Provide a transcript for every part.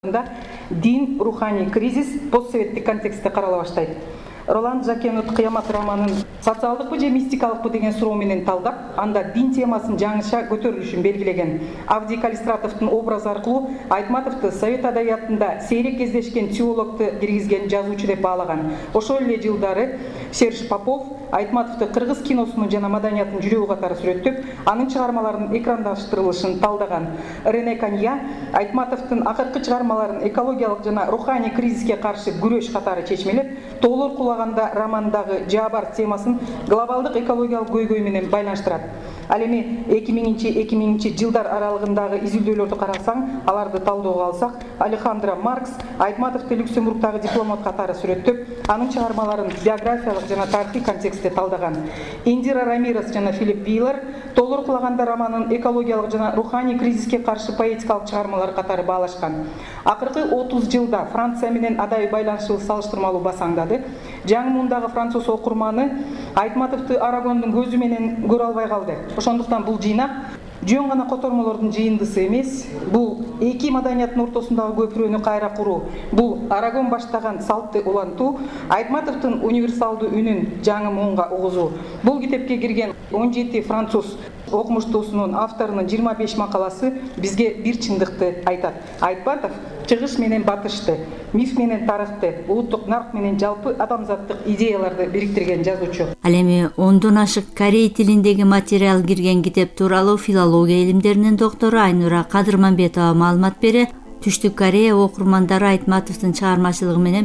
Дин, руханий кризис постсоветтик контекстте карала баштайт. Роланд Жакенут «Кыямат» романын социалдыкпы же мистикалыкпы деген суроо менен талдап, анда дин темасын жаңыша көтөрүлүшүн белгилеген. Авдий Калистратовдун образы аркылуу Айтматовду совет адабиятында сейрек кездешкен теологду киргизген жазуучу деп баалаган. Ошол эле жылдары Серж Попов Айтматовду кыргыз киносунун жана маданиятынын жүрөгү катары сүрөттөп, анын чыгармаларынын экрандаштырылышын талдаган. Рене Канья Айтматовдун акыркы чыгармаларын экологиялык жана руханий кризиске каршы күрөш катары чечмелеп, тоолор кулаганда романдагы жаабар темасын глобалдык экологиялык көйгөй менен байланыштырат. Ал эми 2000-2000 жылдар аралыгындагы изилдөөлөрдү карасаң, аларды талдөөгө алсак, Алехандро Маркс Айтматовду Люксембургдагы дипломат катары сүрөттөп, анын чыгармаларын биографиялык жана тарыхый контекстте талдаган. Индира Рамирес жана Филипп Вейлер тоолор кулаганда романын экологиялык жана руханий кризиске каршы поэтикалык чыгармалар катары баалашкан. Акыркы 30 жылда Франция менен адай байланышыбыз салыштырмалуу басаңдады. Жаңы мундагы француз окурманы Айтматовду Арагондун көзү менен көрө албай калды. Ошондуктан бул жыйнак жөн гана котормолордун жыйындысы эмес, бул эки маданияттын ортосундагы көпүрөнү кайра куруу, бул Арагон баштаган салтты улантуу, Айтматовдун универсалдуу үнүн жаңы муунга угузуу. Бул китепке кирген 17 француз окумуштуусунун авторунун 25 макаласы бизге бир чындыкты айтат. Айтматов чыгыш менен батышты, миф менен тарыхты, улуттук нарк менен жалпы адамзаттык идеяларды бириктирген жазуучу. Ал эми 10дон ашык корей тилиндеги материал кирген китеп тууралуу филология илимдеринин доктору Айнура Кадырмамбетова маалымат бере, Түштүк Корея окурмандары Айтматовдун чыгармачылыгы менен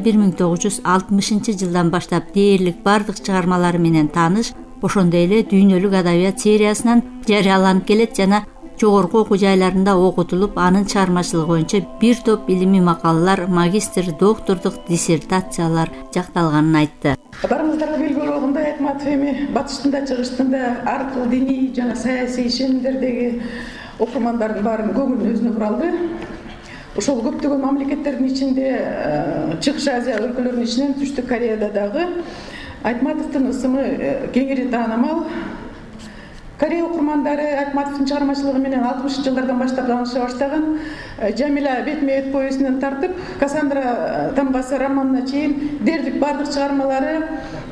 1960 жылдан баштап дээрлик бардык чыгармалары менен тааныш, ошондой эле дүйнөлүк адабият сериясынан жарыяланып келет жана жогорку окуу жайларында окутулуп, анын чыгармачылыгы боюнча бир топ илимий макалалар, магистр, доктордук диссертациялар жакталганын айтты. Барыңыздарга белгилүү болгондой, Айтматов эми батыштын да чыгыштын да ар кыл диний жана саясий ишенимдердеги окурмандардын баарын көңүлүн өзүнө бура алды. Ошол көптөгөн мамлекеттердин ичинде, Чыгыш Азия өлкөлөрүнүн ичинен Түштүк Кореяда дагы Айтматовдун ысымы кеңири таанымал. Корея окурмандары Айтматовдун чыгармачылыгы менен 60 жылдардан баштап тааныша баштаган. Жамиля Бетмеет повестинен тартып, Кассандра тамгасы романына чейин дээрлик бардык чыгармалары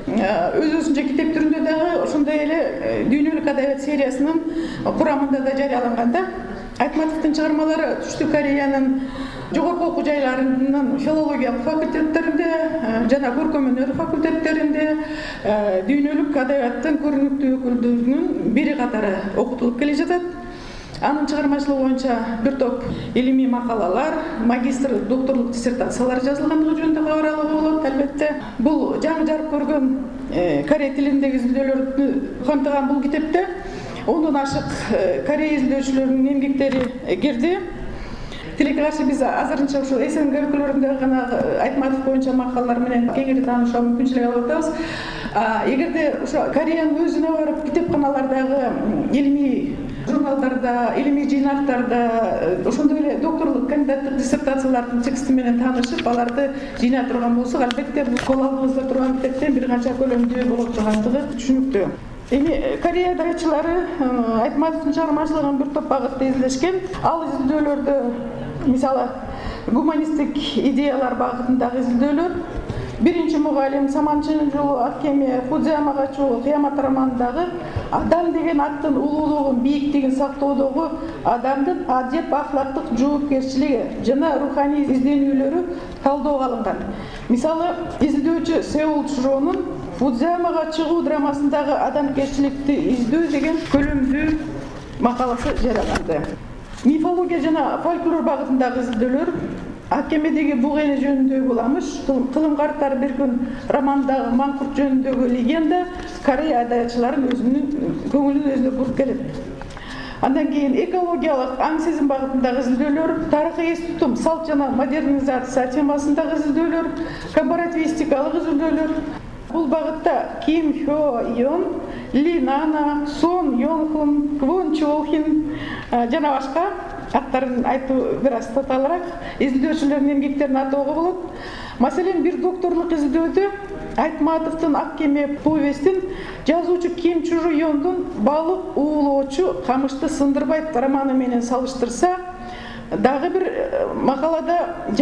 өзүнчө китеп түрүндө дагы, ошондой эле дүйнөлүк адабият сериясынын курамында да жарыяланган да. Айтматовдун чыгармалары Түштүк Кореянын жогорку окуу жайларынын филологиялык факультеттеринде жана көркөм өнөр факультеттеринде дүйнөлүк адабияттын көрүнүктүү өкүлдөрүнүн бири катары окутулуп келе жатат. Анын чыгармачылыгы боюнча бир топ илимий макалалар, магистр, докторлук диссертациялар жазылгандыгы жөнүндө кабар алууга болот. Албетте, бул жаңы жарык көргөн корей тилиндеги изилдөөлөрдү камтыган бул китепте 10дон ашык корей изилдөөчүлөрүнүн эмгектери кирди. Тилекке каршы биз азырынча ушул СНГ өлкөлөрүндө гана Айтматов боюнча макалалар менен кеңири таанышууга мүмкүнчүлүк алып атабыз. Эгерде ошо Кореянын өзүнө барып китепканалардагы илимий журналдарда, илимий жыйнактарда, ошондой эле докторлук, кандидаттык диссертациялардын тексти менен таанышып, аларды жыйнай турган болсок, албетте бул кол алдыбызда турган китептен бир канча көлөмдүү болуп тургандыгы түшүнүктүү. Эми Корея адабиятчылары Айтматовдун чыгармачылыгын бир топ багытта изилдешкен. Ал изилдөөлөрдө мисалы гуманисттик идеялар багытындагы изилдөөлөр, биринчи мугалим, Саманчынын жолу, Ак кеме, Фудзиямага чуу, Кыямат романындагы адам деген аттын улуулугун, бийиктигин сактоодогу адамдын адеп ахлактык жоопкерчилиги жана руханий изденүүлөрү талдөөгө алынган. Мисалы, изилдөөчү Сеул Чжонун Фудзиямага чыгуу драмасындагы адамгерчиликти издөө деген көлөмдүү макаласы жарыяланды. Мифология жана фольклор багытындагы изилдөөлөр, Ак кемедеги буг эне жөнүндөгү буламыш, Кылым карттар бир күн романдагы маңкурт жөнүндөгү легенда Корея адабиятчыларын өзүнүн көңүлүн өзүнө буруп келет. Андан кийин экологиялык аң сезим багытындагы изилдөөлөр, тарыхый эс тутум, салт жана модернизация темасындагы изилдөөлөр, компаративистикалык изилдөөлөр. Бул багытта Ким Хё Йон, Ли Нана, Сон Йонхун, Квон Чолхин жана башка аттарын айтуу бир аз татаалыраак изилдөөчүлөрдүн эмгектерин атоого болот. Маселен, бир докторлук изилдөөдө Айтматовдун Ак кеме повестин жазуучу Ким Чжу Йондун Балык уулоочу камышты сындырбайт романы менен салыштырса, дагы бир макалада